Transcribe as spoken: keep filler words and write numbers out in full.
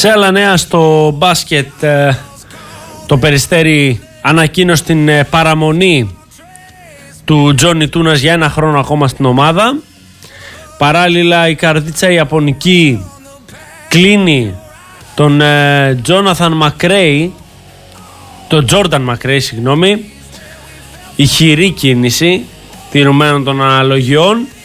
Σε άλλα νέα στο μπάσκετ, το Περιστέρι ανακοίνωσε την παραμονή του Τζόνι Τούνας για ένα χρόνο ακόμα στην ομάδα. Παράλληλα η Καρδίτσα Ιαπωνική κλείνει τον Τζόναθαν Μακρέι, τον Τζόρνταν Μακρέι, συγγνώμη, ηχηρή κίνηση τηρουμένων των αναλογιών.